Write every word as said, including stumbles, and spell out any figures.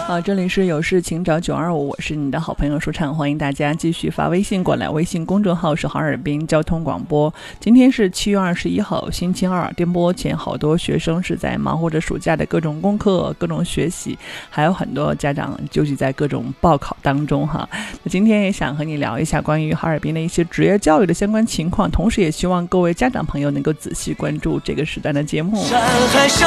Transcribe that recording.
好，这里是有事请找九二五，我是你的好朋友舒畅，欢迎大家继续发微信过来，微信公众号是哈尔滨交通广播。今天是七月二十一号星期二，电波前好多学生是在忙活着暑假的各种功课、各种学习，还有很多家长纠结在各种报考当中哈。那今天也想和你聊一下关于哈尔滨的一些职业教育的相关情况，同时也希望各位家长朋友能够仔细关注这个时段的节目。 山海上